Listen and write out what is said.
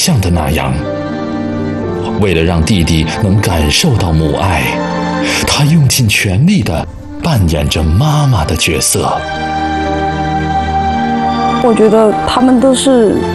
象的那样。为了让弟弟能感受到母爱，他用尽全力地扮演着妈妈的角色。 我觉得他们都是